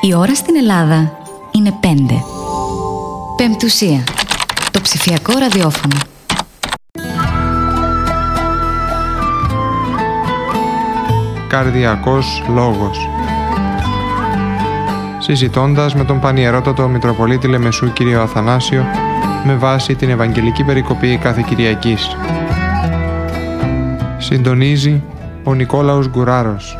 Η ώρα στην Ελλάδα είναι 5. Πεμπτουσία. Το ψηφιακό ραδιόφωνο. Καρδιακός λόγος. Συζητώντας με τον Πανιερότατο Μητροπολίτη Λεμεσού κύριο Αθανάσιο με βάση την Ευαγγελική Περικοπή κάθε Κυριακής. Συντονίζει ο Νικόλαος Γκουράρος.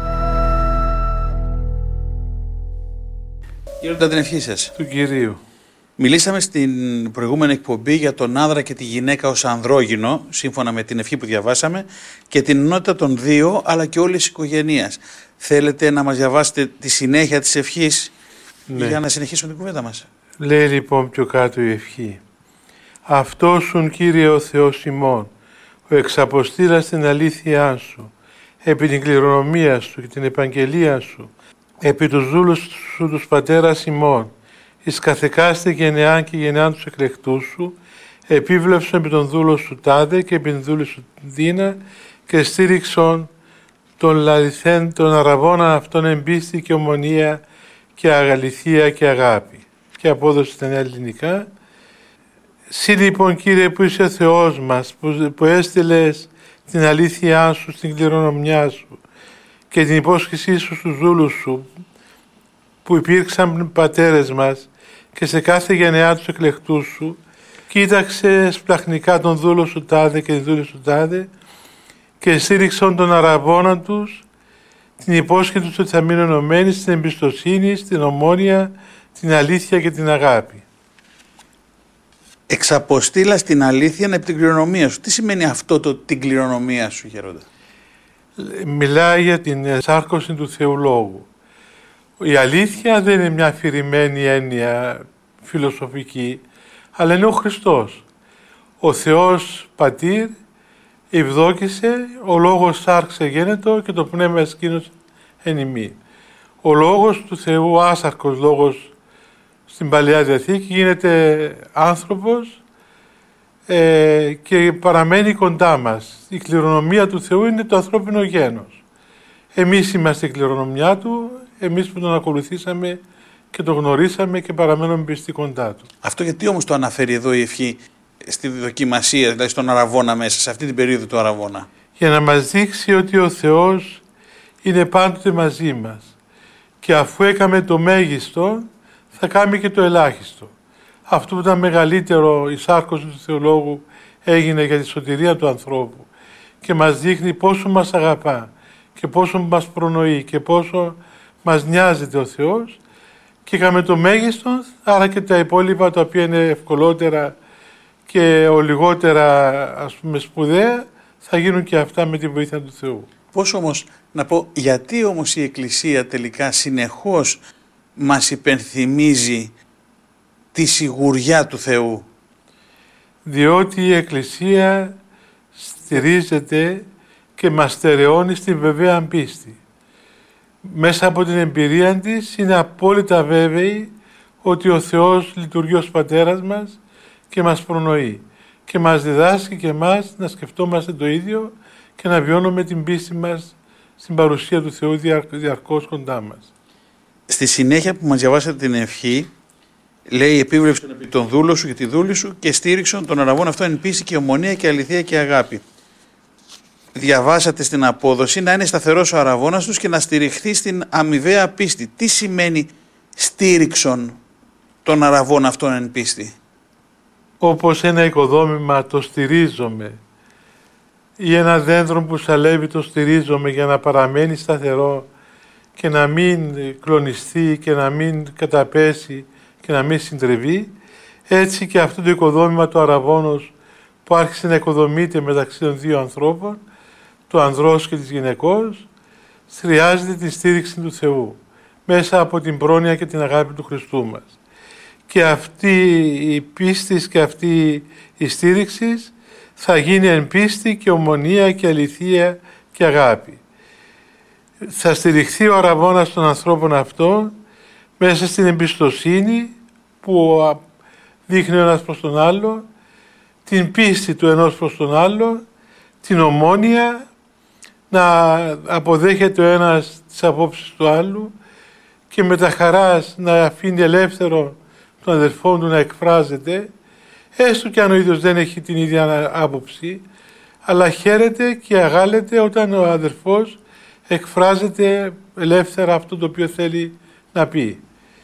Γέροντα, την ευχή σας. Του Κυρίου. Μιλήσαμε στην προηγούμενη εκπομπή για τον άνδρα και τη γυναίκα ως ανδρόγυνο, σύμφωνα με την ευχή που διαβάσαμε, και την ενότητα των δύο, αλλά και όλης της οικογένειας. Θέλετε να μας διαβάσετε τη συνέχεια της ευχής, για να συνεχίσουμε την κουβέντα μας? Λέει λοιπόν πιο κάτω η ευχή. Αυτόσουν, Κύριε ο Θεός ημών, ο εξαποστήλας την αλήθειά σου, επί την κληρονομία σου και την επαγγελία σου, επί τους δούλους σου τους πατέρας ημών, εις καθεκάστε γενεάν και γενεάν τους εκλεκτούς σου, επίβλεψον επί τον δούλο σου τάδε και επί την δούλη σου δίνα και στήριξον τον λαληθέν των αραβώνα αυτών εμπίστη και ομονία και αγαληθία και αγάπη. Και απόδοση στα νέα ελληνικά. Συ λοιπόν, Κύριε, που είσαι ο Θεός μας, που έστειλες την αλήθειά σου στην κληρονομιά σου και την υπόσχεσή σου στους δούλους σου, που υπήρξαν πατέρες μας και σε κάθε γενεά τους εκλεκτούς σου, κοίταξε σπλαχνικά τον δούλο σου τάδε και τη δούλη σου τάδε και στήριξαν τον αραβώνα τους, την υπόσχεση τους ότι θα μείνουν ενωμένοι στην εμπιστοσύνη, στην ομόνοια, την αλήθεια και την αγάπη. Εξαποστήλα στην αλήθεια επί την κληρονομία σου. Τι σημαίνει αυτό την κληρονομία σου, Γέροντα? Μιλάει για την σάρκωση του Θεού Λόγου. Η αλήθεια δεν είναι μια αφηρημένη έννοια φιλοσοφική, αλλά είναι ο Χριστός. Ο Θεός Πατήρ ευδόκησε, ο Λόγος σάρξε γένετο και το Πνεύμα εσκήνωσε εν ημί. Ο Λόγος του Θεού, ο άσαρκος Λόγος στην Παλαιά Διαθήκη, γίνεται άνθρωπος και παραμένει κοντά μας. Η κληρονομία του Θεού είναι το ανθρώπινο γένος. Εμείς είμαστε η κληρονομιά Του, εμείς που τον ακολουθήσαμε και τον γνωρίσαμε και παραμένουμε πιστοί κοντά Του. Αυτό γιατί όμως το αναφέρει εδώ η ευχή στη δοκιμασία, δηλαδή στον αραβώνα μέσα, σε αυτή την περίοδο του αραβώνα? Για να μας δείξει ότι ο Θεός είναι πάντοτε μαζί μας και αφού έκαμε το μέγιστο θα κάνει και το ελάχιστο. Αυτό που ήταν μεγαλύτερο, η σάρκωση του Θεολόγου, έγινε για τη σωτηρία του ανθρώπου και μας δείχνει πόσο μας αγαπά και πόσο μας προνοεί και πόσο μας νοιάζεται ο Θεός, και είχαμε το μέγιστο, άρα και τα υπόλοιπα τα οποία είναι ευκολότερα και λιγότερα, ας πούμε, σπουδαία, θα γίνουν και αυτά με τη βοήθεια του Θεού. Πώς όμως, να πω, γιατί όμως η Εκκλησία τελικά συνεχώς μας υπενθυμίζει τη σιγουριά του Θεού? Διότι η Εκκλησία στηρίζεται και μας στερεώνει στην βεβαία πίστη. Μέσα από την εμπειρία της είναι απόλυτα βέβαιη ότι ο Θεός λειτουργεί ως Πατέρας μας και μας προνοεί και μας διδάσκει και εμάς να σκεφτόμαστε το ίδιο και να βιώνουμε την πίστη μας στην παρουσία του Θεού διαρκώς κοντά μας. Στη συνέχεια που μας διαβάσατε την ευχή, λέει: επίβλεψον επί τον δούλο σου και τη δούλη σου και στήριξον τον αραβών αυτό εν πίστη και ομονία και αληθεία και αγάπη. Διαβάσατε στην απόδοση να είναι σταθερός ο αραβώνας τους και να στηριχθεί στην αμοιβαία πίστη. Τι σημαίνει στήριξον τον αραβών αυτόν εν πίστη? Όπως ένα οικοδόμημα το στηρίζομαι ή ένα δέντρο που σαλεύει το στηρίζομαι για να παραμένει σταθερό και να μην κλονιστεί και να μην καταπέσει και να μην συντρεβεί, έτσι και αυτό το οικοδόμημα του αραβώνος που άρχισε να οικοδομείται μεταξύ των δύο ανθρώπων, του ανδρός και της γυναικός, χρειάζεται τη στήριξη του Θεού μέσα από την πρόνοια και την αγάπη του Χριστού μας. Και αυτή η πίστη και αυτή η στήριξη θα γίνει εν πίστη και ομονία και αληθεία και αγάπη. Θα στηριχθεί ο αραβώνας των ανθρώπων αυτών μέσα στην εμπιστοσύνη που δείχνει ο ένας προς τον άλλο, την πίστη του ενός προς τον άλλο, την ομόνοια, να αποδέχεται ο ένας τις απόψεις του άλλου και με τα χαράς να αφήνει ελεύθερο τον αδερφό του να εκφράζεται, έστω και αν ο ίδιος δεν έχει την ίδια άποψη, αλλά χαίρεται και αγάλεται όταν ο αδερφός εκφράζεται ελεύθερα αυτό το οποίο θέλει να πει.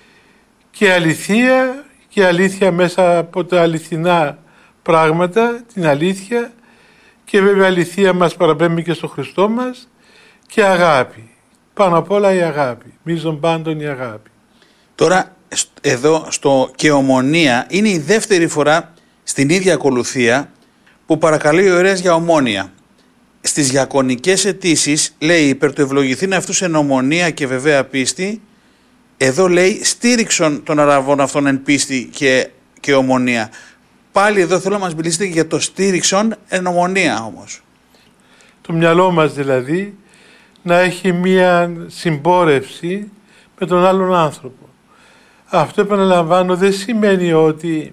Και αλήθεια μέσα από τα αληθινά πράγματα, την αλήθεια, και βέβαια αλήθεια μας παραπέμπει και στο Χριστό μας, και αγάπη. Πάνω απ' όλα η αγάπη. Μείζων πάντων η αγάπη. Τώρα εδώ στο «Και ομονία» είναι η δεύτερη φορά στην ίδια ακολουθία που παρακαλεί ο ιερέας για ομόνια. Στις διακονικές αιτήσεις λέει «Υπερ του ευλογηθήν αυτούς εν ομονία και βεβαία πίστη». Εδώ λέει «Στήριξον των αραβών αυτών εν πίστη και ομονία». Πάλι εδώ θέλω να μας μιλήσετε για το στήριξον εν ομονία όμως. Το μυαλό μας δηλαδή να έχει μία συμπόρευση με τον άλλον άνθρωπο. Αυτό, επαναλαμβάνω, δεν σημαίνει ότι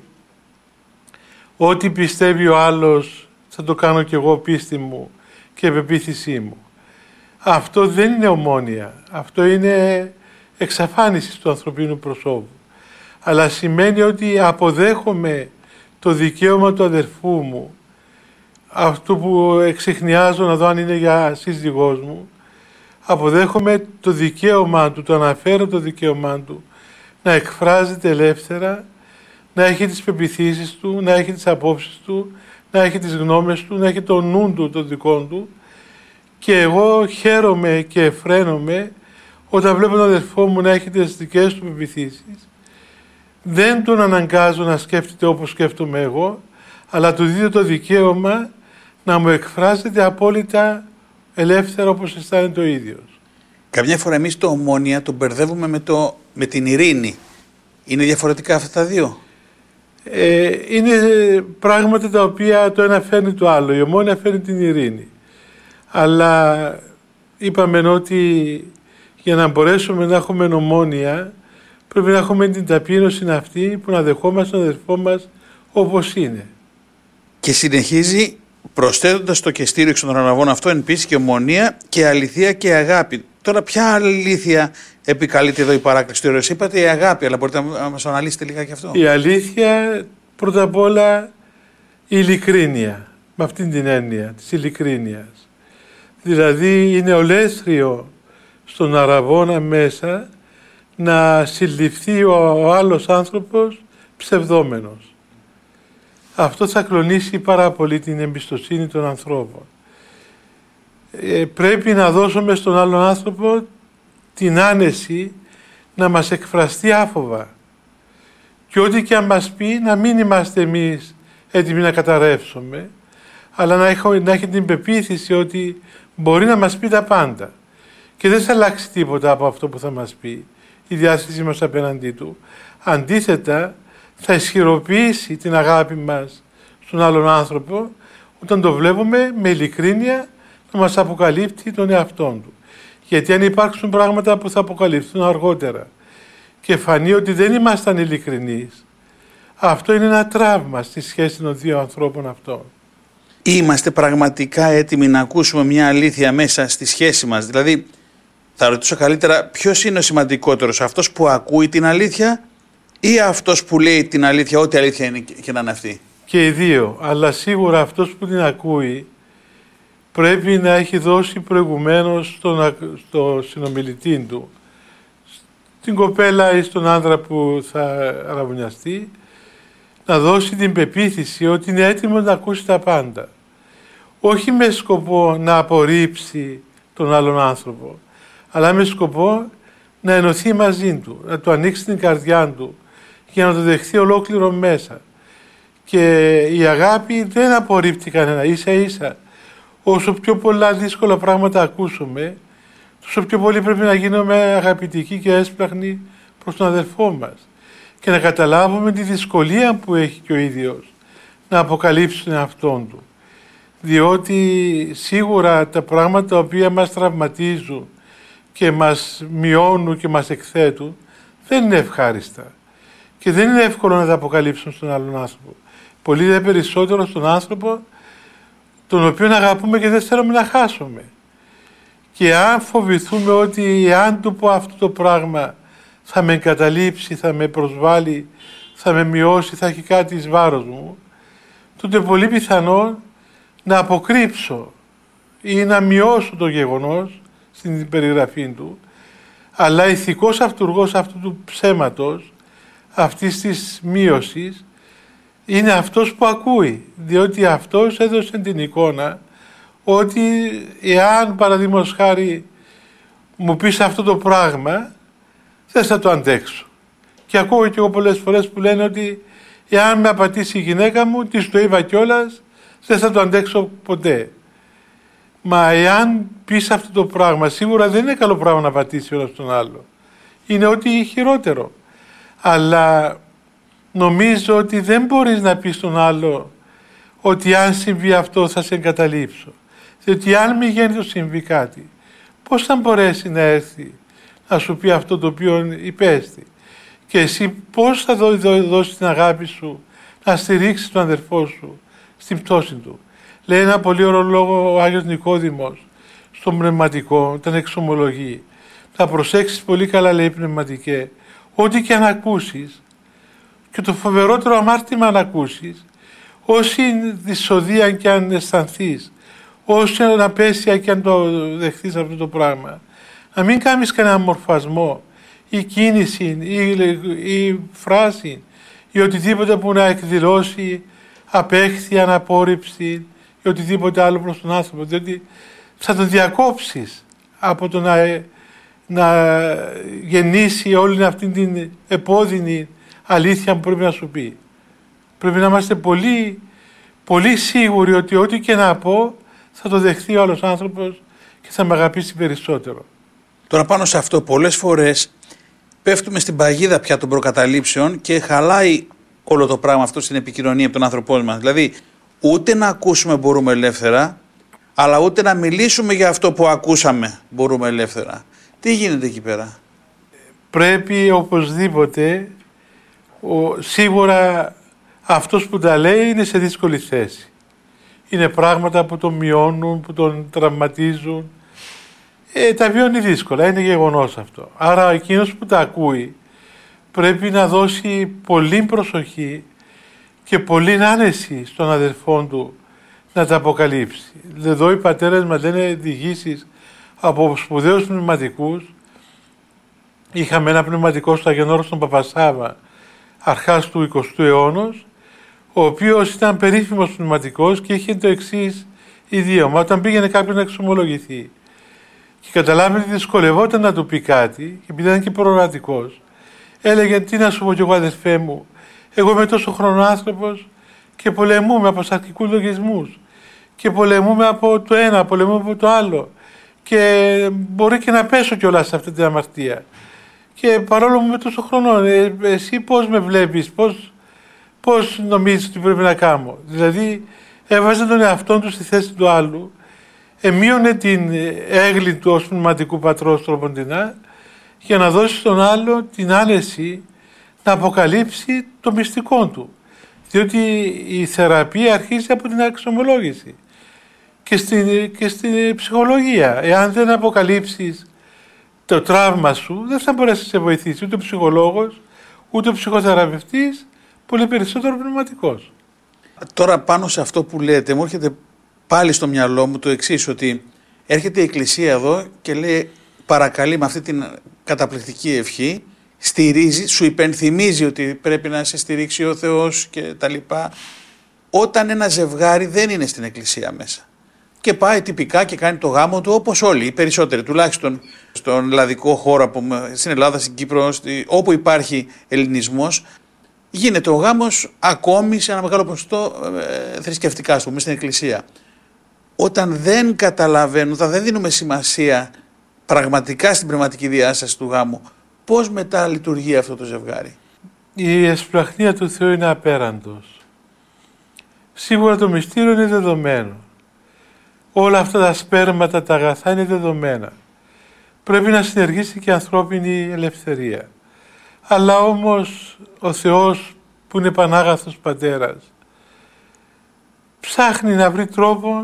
ό,τι πιστεύει ο άλλος θα το κάνω κι εγώ πίστη μου και πεποίθησή μου. Αυτό δεν είναι ομόνοια. Αυτό είναι εξαφάνιση του ανθρωπίνου προσώπου. Αλλά σημαίνει ότι αποδέχομαι το δικαίωμα του αδερφού μου, αυτό που εξεχνιάζω να δω αν είναι για σύζυγός μου, αποδέχομαι το δικαίωμα του, το αναφέρω το δικαίωμά του, να εκφράζεται ελεύθερα, να έχει τις πεποιθήσεις του, να έχει τις απόψεις του, να έχει τις γνώμες του, να έχει το νου του, το δικό του, και εγώ χαίρομαι και εφραίνομαι όταν βλέπω τον αδερφό μου να έχει τις δικές του πεποιθήσεις. Δεν τον αναγκάζω να σκέφτεται όπως σκέφτομαι εγώ, αλλά του δίνω το δικαίωμα να μου εκφράζεται απόλυτα ελεύθερα όπως αισθάνεται ο ίδιος. Καμιά φορά εμείς το ομόνια το μπερδεύουμε με την ειρήνη. Είναι διαφορετικά αυτά τα δύο? Είναι πράγματα τα οποία το ένα φέρνει το άλλο. Η ομόνια φέρνει την ειρήνη. Αλλά είπαμε ότι για να μπορέσουμε να έχουμε ομόνια πρέπει να έχουμε την ταπείνωση αυτή που να δεχόμαστε τον αδερφό μας όπως είναι. Και συνεχίζει προσθέτοντας το «Και στήριξον των αραβών αυτό εν πίστη και ομονία και αληθεία και αγάπη». Τώρα ποια αλήθεια επικαλείται εδώ η παράκληση του ιερέως? Είπατε η αγάπη, αλλά μπορείτε να μας αναλύσετε λίγα και αυτό. Η αλήθεια πρώτα απ' όλα η ειλικρίνεια, με αυτήν την έννοια της ειλικρίνειας. Δηλαδή είναι ολέθριο στον αραβώνα μέσα να συλληφθεί ο άλλος άνθρωπος ψευδόμενος. Αυτό θα κλονίσει πάρα πολύ την εμπιστοσύνη των ανθρώπων. Πρέπει να δώσουμε στον άλλον άνθρωπο την άνεση να μας εκφραστεί άφοβα. Και ό,τι και αν μας πει, να μην είμαστε εμείς έτοιμοι να καταρρεύσουμε, αλλά να έχει την πεποίθηση ότι μπορεί να μας πει τα πάντα. Και δεν θα αλλάξει τίποτα από αυτό που θα μας πει, η διάθεσή μας απέναντί του. Αντίθετα, θα ισχυροποιήσει την αγάπη μας στον άλλον άνθρωπο, όταν το βλέπουμε με ειλικρίνεια να μας αποκαλύπτει τον εαυτόν του. Γιατί αν υπάρξουν πράγματα που θα αποκαλυφθούν αργότερα και φανεί ότι δεν ήμασταν ειλικρινείς, αυτό είναι ένα τραύμα στη σχέση των δύο ανθρώπων αυτών. Είμαστε πραγματικά έτοιμοι να ακούσουμε μια αλήθεια μέσα στη σχέση μας? Δηλαδή, θα ρωτήσω καλύτερα, ποιος είναι ο σημαντικότερος, αυτός που ακούει την αλήθεια ή αυτός που λέει την αλήθεια, ό,τι αλήθεια είναι και να είναι αυτή? Και οι δύο, αλλά σίγουρα αυτός που την ακούει πρέπει να έχει δώσει προηγουμένως στο συνομιλητή του, στην κοπέλα ή στον άντρα που θα αραβωνιαστεί, να δώσει την πεποίθηση ότι είναι έτοιμος να ακούσει τα πάντα. Όχι με σκοπό να απορρίψει τον άλλον άνθρωπο, αλλά με σκοπό να ενωθεί μαζί του, να του ανοίξει την καρδιά του για να το δεχθεί ολόκληρο μέσα. Και η αγάπη δεν απορρίπτει κανένα, ίσα ίσα. Όσο πιο πολλά δύσκολα πράγματα ακούσουμε, τόσο πιο πολύ πρέπει να γίνουμε αγαπητικοί και έσπλαχνοι προς τον αδελφό μας και να καταλάβουμε τη δυσκολία που έχει και ο ίδιος να αποκαλύψει τον εαυτόν του. Διότι σίγουρα τα πράγματα τα οποία μας τραυματίζουν και μας μειώνουν και μας εκθέτουν δεν είναι ευχάριστα και δεν είναι εύκολο να τα αποκαλύψουν στον άλλον άνθρωπο. Πολύ δε περισσότερο στον άνθρωπο τον οποίο αγαπούμε και δεν θέλουμε να χάσουμε. Και αν φοβηθούμε ότι αν του πω αυτό το πράγμα θα με εγκαταλείψει, θα με προσβάλλει, θα με μειώσει, θα έχει κάτι εις βάρος μου, τότε πολύ πιθανό να αποκρύψω ή να μειώσω το γεγονός στην περιγραφή του, αλλά ηθικός αυτούργος αυτού του ψέματος, αυτής της μείωσης, είναι αυτός που ακούει, διότι αυτός έδωσε την εικόνα ότι εάν παραδείγματος χάρη μου πεις αυτό το πράγμα, δεν θα το αντέξω. Και ακούω και εγώ πολλές φορές που λένε ότι εάν με απατήσει η γυναίκα μου, της το είπα κιόλας, δεν θα το αντέξω ποτέ. Μα εάν πεις αυτό το πράγμα, σίγουρα δεν είναι καλό πράγμα να πατήσει ο ένας τον άλλο. Είναι ό,τι χειρότερο. Αλλά νομίζω ότι δεν μπορείς να πεις στον άλλο ότι αν συμβεί αυτό θα σε εγκαταλείψω. Διότι αν μη γίνει το συμβεί κάτι, πώς θα μπορέσει να έρθει να σου πει αυτό το οποίο υπέστη. Και εσύ πώς θα δώσεις την αγάπη σου να στηρίξεις τον αδερφό σου στην πτώση του. Λέει ένα πολύ ωραίο λόγο ο Άγιος Νικόδημος στον πνευματικό, τον εξομολογεί. Θα προσέξεις πολύ καλά, λέει, πνευματικέ, ό,τι και αν ακούσεις, και το φοβερότερο αμάρτημα αν ακούσεις, όση δυσοδεία και αν αισθανθείς, όση αναπέσια και αν το δεχθείς αυτό το πράγμα, να μην κάνεις κανένα μορφασμό ή κίνηση ή φράση ή οτιδήποτε που να εκδηλώσει απέχθεια, αναπόρριψη ή οτιδήποτε άλλο προς τον άνθρωπο, διότι θα τον διακόψεις από το να γεννήσει όλη αυτή την επώδυνη αλήθεια που πρέπει να σου πει. Πρέπει να είμαστε πολύ, πολύ σίγουροι ότι ό,τι και να πω θα το δεχθεί ο άλλος άνθρωπος και θα με αγαπήσει περισσότερο. Τώρα πάνω σε αυτό πολλές φορές πέφτουμε στην παγίδα πια των προκαταλήψεων και χαλάει όλο το πράγμα αυτό στην επικοινωνία από τον άνθρωπό μας. Δηλαδή ούτε να ακούσουμε μπορούμε ελεύθερα, αλλά ούτε να μιλήσουμε για αυτό που ακούσαμε μπορούμε ελεύθερα. Τι γίνεται εκεί πέρα? Πρέπει οπωσδήποτε, σίγουρα αυτός που τα λέει είναι σε δύσκολη θέση. Είναι πράγματα που τον μειώνουν, που τον τραυματίζουν. Τα βιώνει δύσκολα, είναι γεγονός αυτό. Άρα εκείνος που τα ακούει πρέπει να δώσει πολύ προσοχή και πολύ άνεση στον αδερφό του να τα αποκαλύψει. Εδώ οι πατέρες μας λένε διηγήσεις από σπουδαίους πνευματικούς. Είχαμε ένα πνευματικό στο Αγιονόρο στον Παπασάβα αρχάς του 20ου αιώνα, ο οποίος ήταν περίφημος πνευματικός και είχε το εξής ιδίωμα. Όταν πήγαινε κάποιον να εξομολογηθεί και καταλάβει ότι δυσκολευόταν να του πει κάτι, επειδή ήταν και προορατικός, έλεγε: τι να σου πω κι εγώ, αδερφέ μου, εγώ είμαι τόσο χρονοάνθρωπος και πολεμούμε από σαρκικούς λογισμούς και πολεμούμε από το ένα, πολεμούμε από το άλλο και μπορεί και να πέσω κιόλας σε αυτή την αμαρτία. Και παρόλο που είμαι τόσο χρονών, εσύ πώς με βλέπεις, πώς νομίζεις ότι πρέπει να κάνω? Δηλαδή έβαζε τον εαυτό του στη θέση του άλλου, εμείωνε την έγκλη του ως πνευματικού πατρός τροποντινά, για να δώσει στον άλλο την άνεση να αποκαλύψει το μυστικό του. Διότι η θεραπεία αρχίζει από την εξομολόγηση και στην ψυχολογία. Εάν δεν αποκαλύψεις το τραύμα σου, δεν θα μπορέσει να σε βοηθήσει ούτε ο ψυχολόγος, ούτε ο ψυχοθεραπευτής, πολύ περισσότερο πνευματικός. Τώρα πάνω σε αυτό που λέτε, μου έρχεται πάλι στο μυαλό μου το εξής, ότι έρχεται η Εκκλησία εδώ και λέει, παρακαλεί με αυτή την καταπληκτική ευχή, στηρίζει, σου υπενθυμίζει ότι πρέπει να σε στηρίξει ο Θεός και τα λοιπά, όταν ένα ζευγάρι δεν είναι στην Εκκλησία μέσα και πάει τυπικά και κάνει το γάμο του όπως όλοι, οι περισσότεροι, τουλάχιστον στον ελλαδικό χώρο, στην Ελλάδα, στην Κύπρο, όπου υπάρχει ελληνισμός, γίνεται ο γάμος ακόμη σε ένα μεγάλο ποσοστό θρησκευτικά, ας πούμε, στην Εκκλησία. Όταν δεν καταλαβαίνουν, όταν δεν δίνουμε σημασία πραγματικά στην πνευματική διάσταση του γάμου, πώς μετά λειτουργεί αυτό το ζευγάρι? Η εσπλαχνία του Θεού είναι απέραντος. Σίγουρα το μυστήριο είναι δεδομένο. Όλα αυτά τα σπέρματα, τα αγαθά είναι δεδομένα. Πρέπει να συνεργήσει και η ανθρώπινη ελευθερία. Αλλά όμως ο Θεός που είναι πανάγαθος πατέρας ψάχνει να βρει τρόπο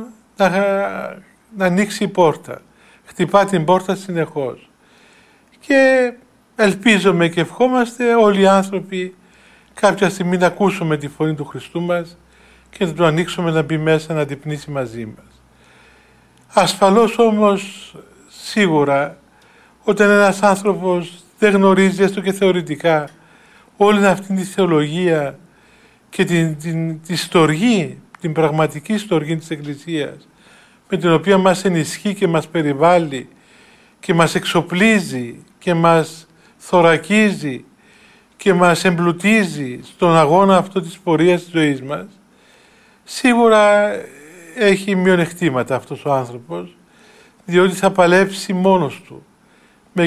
να ανοίξει η πόρτα. Χτυπά την πόρτα συνεχώς. Και ελπίζομαι και ευχόμαστε όλοι οι άνθρωποι κάποια στιγμή να ακούσουμε τη φωνή του Χριστού μας και να του ανοίξουμε να μπει μέσα να δειπνήσει μαζί μας. Ασφαλώς όμως σίγουρα όταν ένας άνθρωπος δεν γνωρίζει έστω και θεωρητικά όλη αυτή τη θεολογία και τη στοργή, την πραγματική στοργή της Εκκλησίας με την οποία μας ενισχύει και μας περιβάλλει και μας εξοπλίζει και μας θωρακίζει και μας εμπλουτίζει στον αγώνα αυτό της πορείας της ζωής μας, σίγουρα έχει μειονεκτήματα αυτός ο άνθρωπος, διότι θα παλέψει μόνος του, με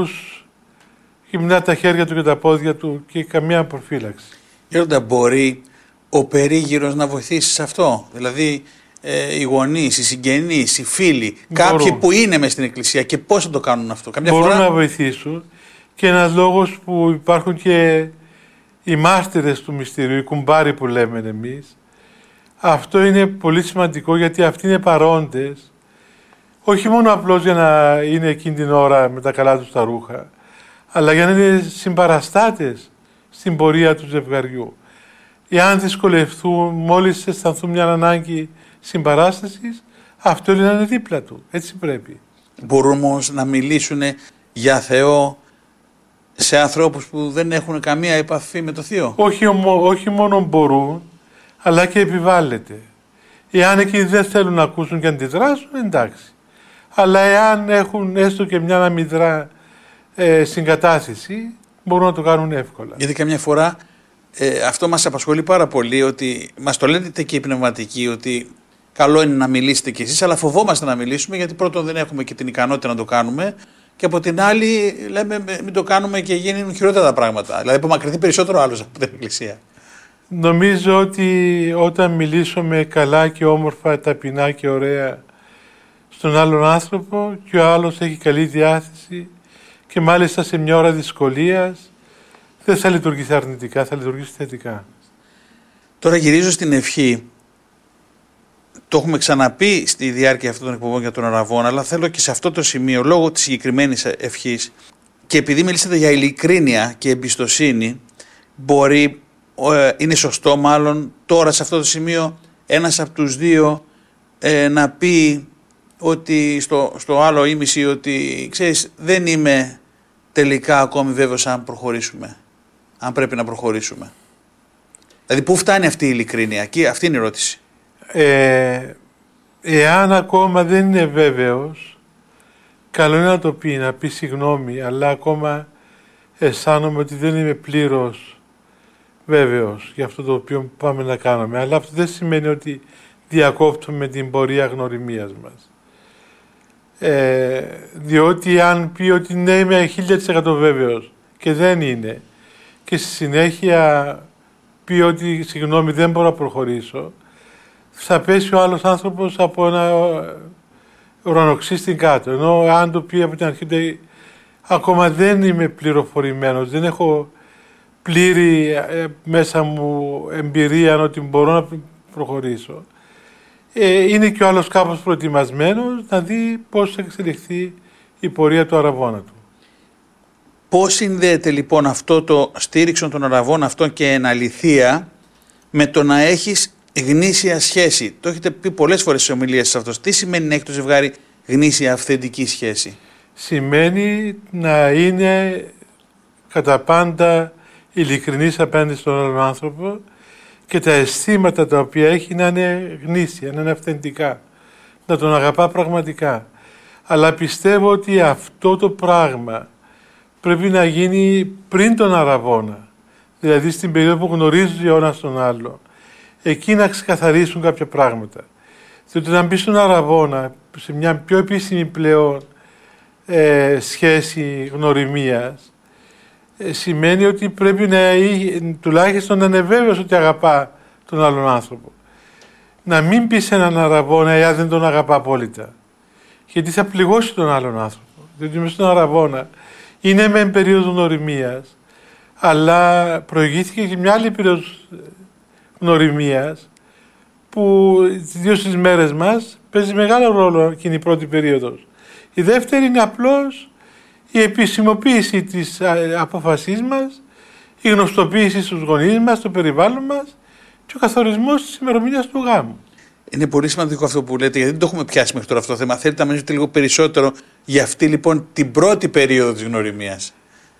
γυμνά τα χέρια του και τα πόδια του και καμία προφύλαξη. Γέροντα, μπορεί ο περίγυρος να βοηθήσει σε αυτό? Δηλαδή οι γονείς, οι συγγενείς, οι φίλοι, κάποιοι που είναι μες στην Εκκλησία, και πώς θα το κάνουν αυτό? Μπορούν να βοηθήσουν, και ένας λόγος που υπάρχουν και οι μάρτυρες του μυστηρίου, οι κουμπάροι που λέμε εμείς, αυτό είναι πολύ σημαντικό, γιατί αυτοί είναι παρόντες, όχι μόνο απλώς για να είναι εκείνη την ώρα με τα καλά τους τα ρούχα, αλλά για να είναι συμπαραστάτες στην πορεία του ζευγαριού. Εάν δυσκολευτούν, μόλις αισθανθούν μια ανάγκη συμπαράστασης, αυτό είναι να είναι δίπλα του. Έτσι πρέπει. Μπορούν όμως να μιλήσουν για Θεό σε ανθρώπους που δεν έχουν καμία επαφή με το Θείο? Όχι μόνο μπορούν, αλλά και επιβάλλεται. Εάν εκείνοι δεν θέλουν να ακούσουν και αντιδράσουν, εντάξει. Αλλά εάν έχουν έστω και μια αμυδρά συγκατάθεση, μπορούν να το κάνουν εύκολα. Γιατί καμιά φορά αυτό μας απασχολεί πάρα πολύ, ότι μας το λέτε και οι πνευματικοί, ότι καλό είναι να μιλήσετε κι εσείς, αλλά φοβόμαστε να μιλήσουμε, γιατί πρώτον δεν έχουμε και την ικανότητα να το κάνουμε, και από την άλλη λέμε μην το κάνουμε και γίνουν χειρότερα τα πράγματα. Δηλαδή απομακρυνθεί περισσότερο άλλος από την Εκκλησία. Νομίζω ότι όταν μιλήσουμε καλά και όμορφα, ταπεινά και ωραία στον άλλον άνθρωπο, και ο άλλος έχει καλή διάθεση και μάλιστα σε μια ώρα δυσκολίας, δεν θα λειτουργήσει αρνητικά, θα λειτουργήσει θετικά. Τώρα γυρίζω στην ευχή. Το έχουμε ξαναπεί στη διάρκεια αυτών των εκπομπών για τον Αραβώνα, αλλά θέλω και σε αυτό το σημείο, λόγω της συγκεκριμένης ευχής, και επειδή μιλήσατε για ειλικρίνεια και εμπιστοσύνη, είναι σωστό μάλλον τώρα σε αυτό το σημείο ένας από τους δύο να πει ότι στο άλλο ήμιση ότι ξέρεις, δεν είμαι τελικά ακόμη βέβαιος αν προχωρήσουμε, αν πρέπει να προχωρήσουμε. Δηλαδή πού φτάνει αυτή η ειλικρίνεια? Αυτή είναι η ερώτηση. Εάν ακόμα δεν είναι βέβαιος, καλό είναι να το πει, να πει συγγνώμη, αλλά ακόμα αισθάνομαι ότι δεν είμαι πλήρως βέβαιος για αυτό το οποίο πάμε να κάνουμε. Αλλά αυτό δεν σημαίνει ότι διακόπτουμε την πορεία γνωριμίας μας. Διότι αν πει ότι ναι, είμαι 1000% βέβαιος και δεν είναι, και στη συνέχεια πει ότι συγγνώμη δεν μπορώ να προχωρήσω, θα πέσει ο άλλος άνθρωπος από ένα ουρανοξύστη κάτω. Ενώ αν το πει από την αρχή ότι ακόμα δεν είμαι πληροφορημένος, δεν έχω πλήρη μέσα μου εμπειρία ότι μπορώ να προχωρήσω, είναι και ο άλλος κάπως προετοιμασμένος να δει πώς θα εξελιχθεί η πορεία του Αραβώνα του. Πώς συνδέεται λοιπόν αυτό το στήριξο των Αραβών αυτών και εν αληθεία με το να έχεις γνήσια σχέση? Το έχετε πει πολλές φορές σε ομιλίες σε αυτό. Τι σημαίνει να έχει το ζευγάρι γνήσια αυθεντική σχέση? Σημαίνει να είναι κατά πάντα ειλικρινής απέναντι στον άλλον άνθρωπο και τα αισθήματα τα οποία έχει να είναι γνήσια, να είναι αυθεντικά, να τον αγαπά πραγματικά. Αλλά πιστεύω ότι αυτό το πράγμα πρέπει να γίνει πριν τον Αραβώνα, δηλαδή στην περίοδο που γνωρίζει ο ένας τον άλλο. Εκεί να ξεκαθαρίσουν κάποια πράγματα. Διότι να μπει στον Αραβώνα, σε μια πιο επίσημη πλέον σχέση γνωριμίας, σημαίνει ότι πρέπει τουλάχιστον να είναι βέβαιος ότι αγαπά τον άλλον άνθρωπο. Να μην πει σε έναν Αραβώνα εάν δεν τον αγαπά απόλυτα. Γιατί θα πληγώσει τον άλλον άνθρωπο. Διότι μες στον Αραβώνα είναι μεν περίοδος γνωριμίας, αλλά προηγήθηκε και μια άλλη περίοδος γνωριμίας που ιδίως στις μέρες μας παίζει μεγάλο ρόλο εκείνη η πρώτη περίοδος. Η δεύτερη είναι απλώς η επισημοποίηση της απόφασής μας, η γνωστοποίηση στους γονείς μας, στο περιβάλλον μας και ο καθορισμός της ημερομηνίας του γάμου. Είναι πολύ σημαντικό αυτό που λέτε, γιατί δεν το έχουμε πιάσει μέχρι τώρα αυτό το θέμα. Θέλετε να μιλήσετε λίγο περισσότερο για αυτή λοιπόν την πρώτη περίοδο της γνωριμίας?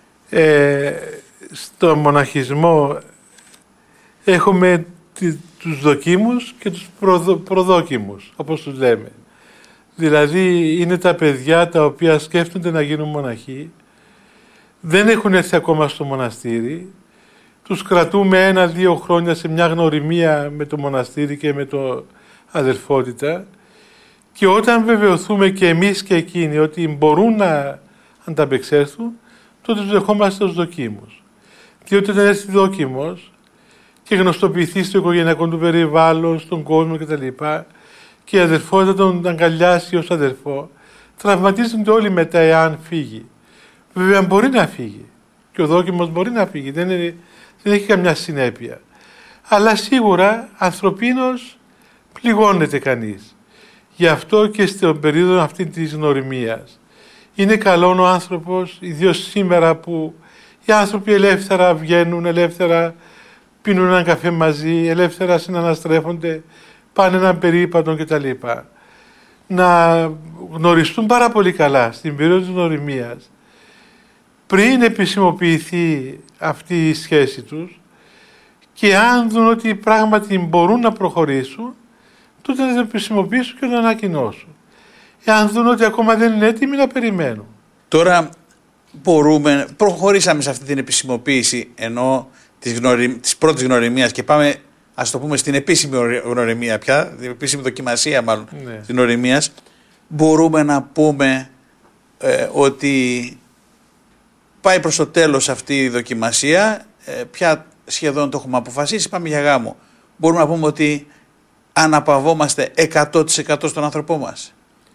Στο μοναχισμό έχουμε τους δοκίμους και τους προδόκιμους, όπως τους λέμε. Δηλαδή είναι τα παιδιά τα οποία σκέφτονται να γίνουν μοναχοί, δεν έχουν έρθει ακόμα στο μοναστήρι, τους κρατούμε 1-2 χρόνια σε μια γνωριμία με το μοναστήρι και με το αδελφότητα, και όταν βεβαιωθούμε και εμείς και εκείνοι ότι μπορούν να ανταπεξέλθουν, τότε τους δεχόμαστε ως δοκίμους. Διότι όταν έρθει δόκιμος και γνωστοποιηθεί στο οικογενειακό του περιβάλλον, στον κόσμο κτλ., και η αδελφότητα τον αγκαλιάσει ως αδελφό, τραυματίζονται όλοι μετά εάν φύγει. Βέβαια μπορεί να φύγει και ο δόκιμος μπορεί να φύγει, δεν έχει καμιά συνέπεια. Αλλά σίγουρα ανθρωπίνως πληγώνεται κανείς. Γι' αυτό και στην περίοδο αυτή της γνωριμίας είναι καλό ο άνθρωπος, ιδίως σήμερα που οι άνθρωποι ελεύθερα βγαίνουν, ελεύθερα πίνουν έναν καφέ μαζί, ελεύθερα συναναστρέφονται, πάνε έναν περίπατο κτλ. Να γνωριστούν πάρα πολύ καλά στην περίοδο της γνωριμίας, πριν επισημοποιηθεί αυτή η σχέση τους, και αν δουν ότι πράγματι μπορούν να προχωρήσουν, τότε να το επισημοποιήσουν και να το ανακοινώσουν. Εάν δουν ότι ακόμα δεν είναι έτοιμοι, να περιμένουν. Τώρα προχωρήσαμε σε αυτή την επισημοποίηση της πρώτης γνωριμίας και πάμε, ας το πούμε, στην επίσημη γνωριμία πια, την επίσημη δοκιμασία μάλλον της γνωριμίας. Μπορούμε να πούμε ότι πάει προς το τέλος αυτή η δοκιμασία, πια σχεδόν το έχουμε αποφασίσει, πάμε για γάμο. Μπορούμε να πούμε ότι αναπαυόμαστε 100% στον άνθρωπό μας?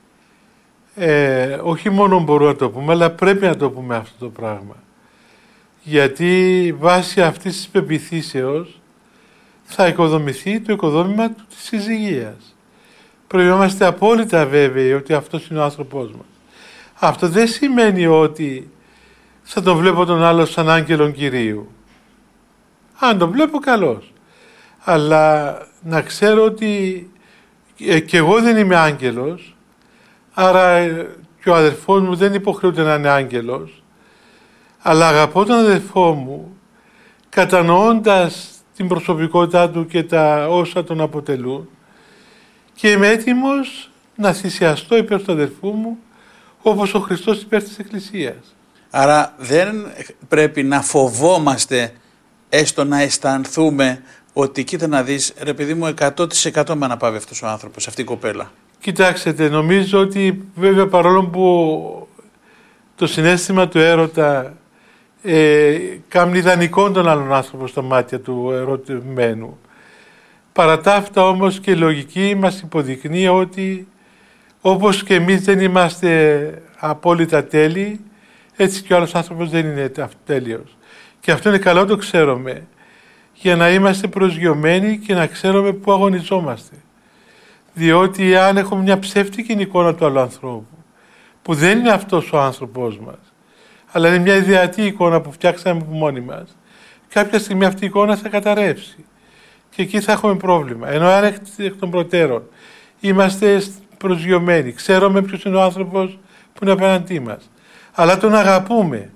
Όχι μόνο μπορούμε να το πούμε, αλλά πρέπει να το πούμε αυτό το πράγμα. Γιατί βάσει αυτής της πεποιθήσεως θα οικοδομηθεί το οικοδόμημα της συζυγίας. Πρέπει να είμαστε απόλυτα βέβαιοι ότι αυτός είναι ο άνθρωπός μας. Αυτό δεν σημαίνει ότι θα τον βλέπω τον άλλο σαν άγγελον Κυρίου. Αν τον βλέπω, καλώς. Αλλά να ξέρω ότι και εγώ δεν είμαι άγγελος, άρα και ο αδερφός μου δεν υποχρεούται να είναι άγγελος, αλλά αγαπώ τον αδερφό μου, κατανοώντας την προσωπικότητά του και τα όσα τον αποτελούν, και είμαι έτοιμος να θυσιαστώ υπέρ του αδερφού μου, όπως ο Χριστός υπέρ της Εκκλησίας. Άρα δεν πρέπει να φοβόμαστε, έστω να αισθανθούμε ότι κοίτα να δεις, ρε παιδί μου, 100% με αναπαύει αυτός ο άνθρωπος, αυτή η κοπέλα. Κοιτάξτε, νομίζω ότι βέβαια παρόλο που το συναίσθημα του έρωτα κάνει ιδανικό τον άλλον άνθρωπο στα μάτια του ερωτημένου, παρά τα αυτά όμως και η λογική μας υποδεικνύει ότι όπως και εμείς δεν είμαστε απόλυτα τέλειοι, έτσι και ο άλλος άνθρωπος δεν είναι τέλειος. Και αυτό είναι καλό, το ξέρουμε, για να είμαστε προσγειωμένοι και να ξέρουμε πού αγωνιζόμαστε. Διότι αν έχουμε μια ψεύτικη εικόνα του άλλου ανθρώπου, που δεν είναι αυτός ο άνθρωπός μας, αλλά είναι μια ιδεατή εικόνα που φτιάξαμε από μόνοι μας, κάποια στιγμή αυτή η εικόνα θα καταρρεύσει. Και εκεί θα έχουμε πρόβλημα. Ενώ αν εκ των προτέρων είμαστε προσγειωμένοι, ξέρουμε ποιος είναι ο άνθρωπος που είναι απέναντί μας, αλλά τον αγαπούμε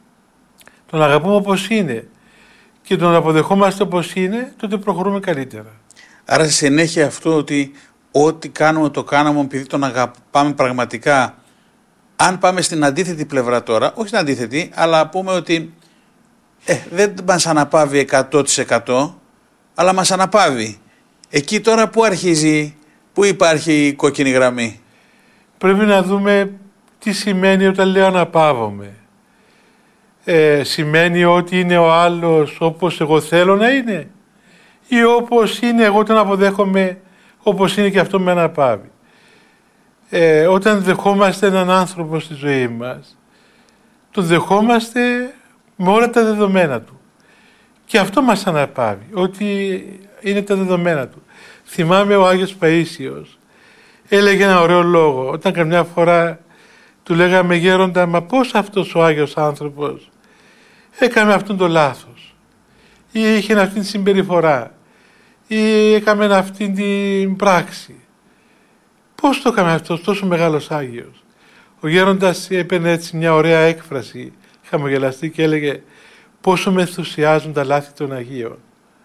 όπως είναι και τον αποδεχόμαστε όπως είναι, τότε προχωρούμε καλύτερα. Άρα στη συνέχεια αυτό ότι ό,τι κάνουμε το κάναμε επειδή τον αγαπάμε πραγματικά. Αν πάμε στην αντίθετη πλευρά τώρα, όχι στην αντίθετη, αλλά πούμε ότι δεν μας αναπαύει 100%, αλλά μας αναπαύει. Εκεί τώρα πού αρχίζει, πού υπάρχει η κόκκινη γραμμή? Πρέπει να δούμε τι σημαίνει όταν λέω αναπαύομαι. Σημαίνει ότι είναι ο άλλος όπως εγώ θέλω να είναι, ή όπως είναι εγώ τον αποδέχομαι όπως είναι και αυτό με αναπαύει? Όταν δεχόμαστε έναν άνθρωπο στη ζωή μας, τον δεχόμαστε με όλα τα δεδομένα του. Και αυτό μας αναπαύει, ότι είναι τα δεδομένα του. Θυμάμαι ο Άγιος Παΐσιος έλεγε ένα ωραίο λόγο, όταν καμιά φορά του λέγαμε γέροντα, μα πώς αυτός ο Άγιος άνθρωπος έκανε αυτόν το λάθος ή είχε αυτή τη συμπεριφορά ή έκαμε αυτή την πράξη. Πώς το έκανε αυτός τόσο μεγάλος Άγιος? Ο γέροντας έπαιρνε έτσι μια ωραία έκφραση, χαμογελαστή, και έλεγε πόσο με ενθουσιάζουν τα λάθη των Αγίων.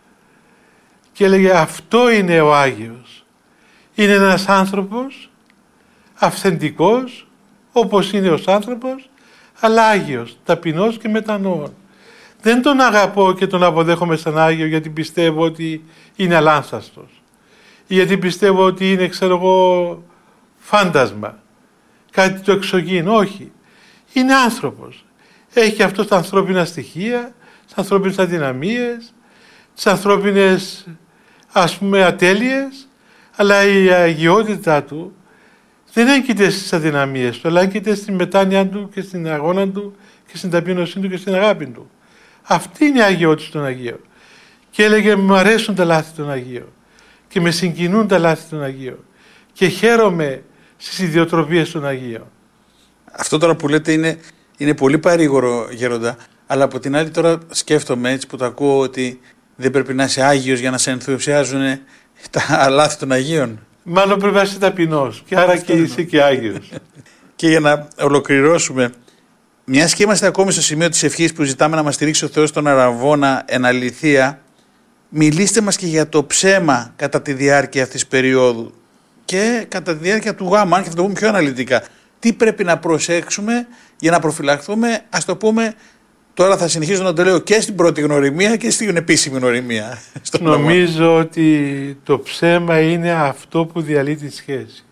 Και έλεγε αυτό είναι ο Άγιος. Είναι ένας άνθρωπος αυθεντικός, όπως είναι ως άνθρωπος, αλλά Άγιος, ταπεινός και μετανοών. Δεν τον αγαπώ και τον αποδέχομαι σαν Άγιο γιατί πιστεύω ότι είναι αλάνθαστος ή γιατί πιστεύω ότι είναι, ξέρω εγώ, φάντασμα, κάτι το εξωγήινο. Όχι. Είναι άνθρωπος. Έχει αυτό τα ανθρώπινα στοιχεία, τις ανθρώπινες αδυναμίες, τις ανθρώπινες, ας πούμε, ατέλειες, αλλά η αγιότητά του δεν έγκυται στις αδυναμίες του, αλλά έγκυται στην μετάνοια του και στην αγώνα του και στην ταπείνωσή του και στην αγάπη του. Αυτή είναι η αγιότητα των Αγίων. Και έλεγε μου αρέσουν τα λάθη των Αγίων και με συγκινούν τα λάθη των Αγίων και χαίρομαι στις ιδιοτροπίες των Αγίων. Αυτό τώρα που λέτε είναι πολύ παρήγορο, γέροντα, αλλά από την άλλη τώρα σκέφτομαι έτσι που το ακούω ότι δεν πρέπει να είσαι Άγιος για να σε ενθουσιάζουν τα λάθη των Αγίων. Μάλλον πρέπει να είσαι ταπεινός και άρα και είσαι και Άγιος. Και για να ολοκληρώσουμε, μιας και είμαστε ακόμη στο σημείο της ευχής που ζητάμε να μας στηρίξει ο Θεός στον Αραβώνα εν αληθεία, μιλήστε μας και για το ψέμα κατά τη διάρκεια αυτής της περίοδου και κατά τη διάρκεια του γάμου, αν και θα το πούμε πιο αναλυτικά. Τι πρέπει να προσέξουμε για να προφυλαχθούμε, ας το πούμε, τώρα θα συνεχίσω να το λέω και στην πρώτη γνωριμία και στην επίσημη γνωριμία. Νομίζω ότι το ψέμα είναι αυτό που διαλύει τη σχέση.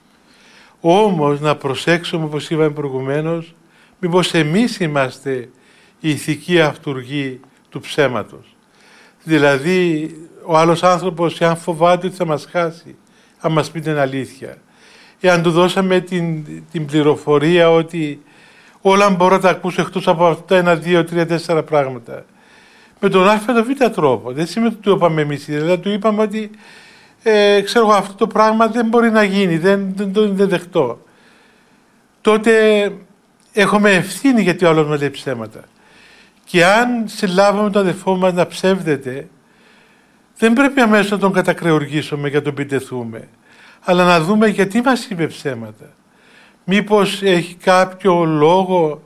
Όμως να προσέξουμε, όπως είπαμε προηγουμένως, μήπως εμείς είμαστε η ηθική αυτουργή του ψέματος. Δηλαδή ο άλλος άνθρωπος, εάν φοβάται ότι θα μας χάσει, αν μας πει την αλήθεια, εάν του δώσαμε την πληροφορία ότι όλα μπορώ να τα ακούσω εκτός από αυτά 1, 2, 3, 4 πράγματα, με τον α το β τρόπο. Δεν σημαίνει ότι το είπαμε εμείς, δηλαδή του είπαμε ότι ξέρω αυτό το πράγμα δεν μπορεί να γίνει, δεν δεχτώ. Τότε έχουμε ευθύνη γιατί ο άλλος μας λέει ψέματα. Και αν συλλάβουμε τον αδερφό μας να ψεύδεται, δεν πρέπει αμέσως να τον κατακρεουργήσουμε και να τον πιτεθούμε, αλλά να δούμε γιατί μας είπε ψέματα. Μήπως έχει κάποιο λόγο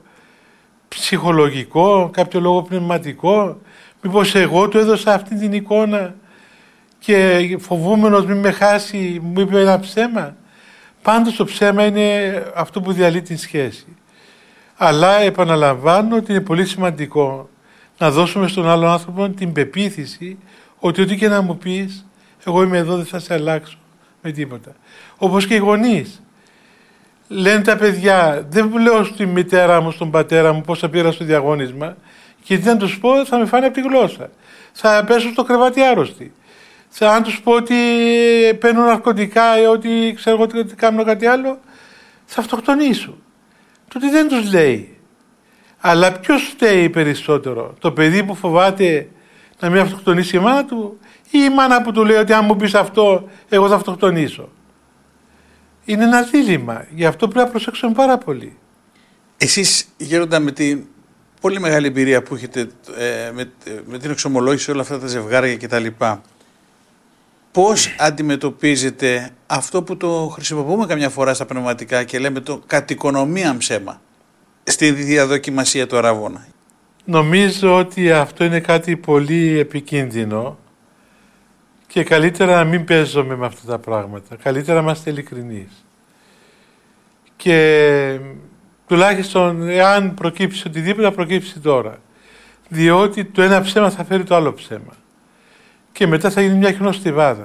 ψυχολογικό, κάποιο λόγο πνευματικό, μήπως εγώ του έδωσα αυτή την εικόνα και φοβούμενος μην με χάσει μου είπε ένα ψέμα. Πάντως το ψέμα είναι αυτό που διαλύει την σχέση. Αλλά επαναλαμβάνω ότι είναι πολύ σημαντικό να δώσουμε στον άλλον άνθρωπο την πεποίθηση ότι ό,τι και να μου πεις, εγώ είμαι εδώ, δεν θα σε αλλάξω με τίποτα. Όπως και οι γονείς. Λένε τα παιδιά, δεν λέω στη μητέρα μου, στον πατέρα μου πώς θα πήρα στο διαγώνισμα και τι να τους πω θα με φάνε από τη γλώσσα. Θα πέσω στο κρεβάτι άρρωστη. Αν τους πω ότι παίρνουν ναρκωτικά ή ότι ξέρω ότι κάνω κάτι άλλο, θα αυτοκτονήσω. Τούτη δεν τους λέει. Αλλά ποιος φταίει περισσότερο, το παιδί που φοβάται να μην αυτοκτονήσει η μάνα του ή η μάνα που του λέει ότι αν μου πεις αυτό εγώ θα αυτοκτονήσω? Είναι ένα δίλημμα, γι' αυτό πρέπει να προσέξουμε πάρα πολύ. Εσείς, γέροντα, με την πολύ μεγάλη εμπειρία που έχετε με την εξομολόγηση όλα αυτά τα ζευγάρια κτλ., πώς αντιμετωπίζετε αυτό που το χρησιμοποιούμε καμιά φορά στα πνευματικά και λέμε το κατοικονομία ψέμα στη διαδοκιμασία του Αραβώνα? Νομίζω ότι αυτό είναι κάτι πολύ επικίνδυνο και καλύτερα να μην παίζουμε με αυτά τα πράγματα. Καλύτερα να είμαστε ειλικρινείς. Και τουλάχιστον εάν προκύψει οτιδήποτε θα προκύψει τώρα. Διότι το ένα ψέμα θα φέρει το άλλο ψέμα. Και μετά θα γίνει μια χιονοστιβάδα.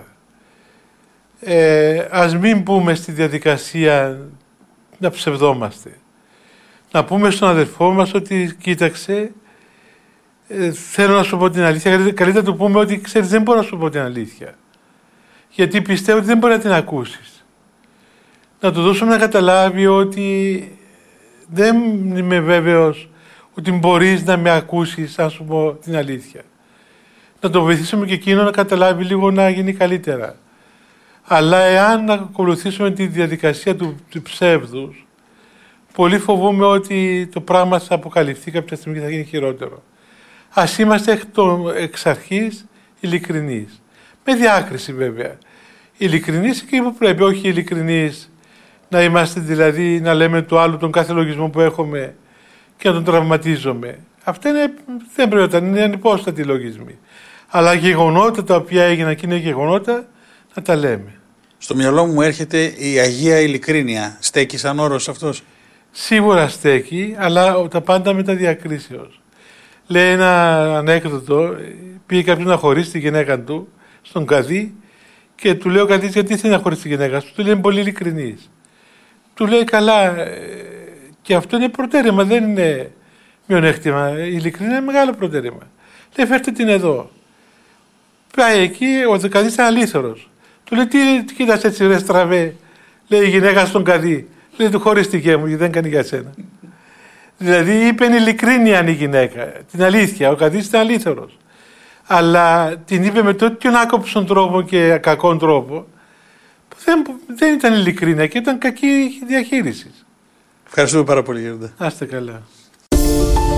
Ας μην μπούμε στη διαδικασία να ψευδόμαστε. Να πούμε στον αδερφό μας ότι κοίταξε, θέλω να σου πω την αλήθεια. Καλύτερα να του πούμε ότι ξέρεις δεν μπορώ να σου πω την αλήθεια. Γιατί πιστεύω ότι δεν μπορεί να την ακούσεις. Να του δώσουμε να καταλάβει ότι δεν είμαι βέβαιος ότι μπορείς να με ακούσεις αν σου πω την αλήθεια. Να το βοηθήσουμε και εκείνο να καταλάβει λίγο να γίνει καλύτερα. Αλλά εάν ακολουθήσουμε τη διαδικασία του ψεύδους, πολύ φοβούμαι ότι το πράγμα θα αποκαλυφθεί κάποια στιγμή και θα γίνει χειρότερο. Ας είμαστε εξ αρχής ειλικρινείς. Με διάκριση βέβαια. Ειλικρινείς εκεί που πρέπει, όχι ειλικρινείς να είμαστε δηλαδή να λέμε του άλλου τον κάθε λογισμό που έχουμε και να τον τραυματίζουμε. Αυτά δεν πρέπει να είναι ανυπόστατοι λογισμοί. Αλλά γεγονότα τα οποία έγιναν και είναι γεγονότα να τα λέμε. Στο μυαλό μου έρχεται η Αγία Ειλικρίνεια. Στέκει σαν όρος αυτός? Σίγουρα στέκει, αλλά τα πάντα με τα διακρίσεως. Λέει ένα ανέκδοτο, πήγε κάποιος να χωρίσει τη γυναίκα του στον καδί και του λέει ο καδίς γιατί θέλει να χωρίσει τη γυναίκα του. Του λέει πολύ ειλικρινής. Του λέει καλά, και αυτό είναι προτέρημα, δεν είναι μειονέκτημα. Η ειλικρινή είναι μεγάλο προτέρημα. Λέει φέρτε την εδώ. Πάει εκεί, ο καδίς ήταν αλήθωρος. Του λέει τι κοίτας έτσι ρε στραβέ. Λέει η γυναίκα στον καδί. Λέει του χωρίστηκε μου γιατί δεν κάνει για σένα. Δηλαδή είπε ειλικρίνεια η γυναίκα. Την αλήθεια. Ο καδίς ήταν αλήθωρος. Αλλά την είπε με τέτοιον άκοψον τρόπο και κακόν τρόπο που δεν ήταν ειλικρίνεια και ήταν κακή διαχείριση. Ευχαριστούμε πάρα πολύ, Γέροντα. Να είστε καλά.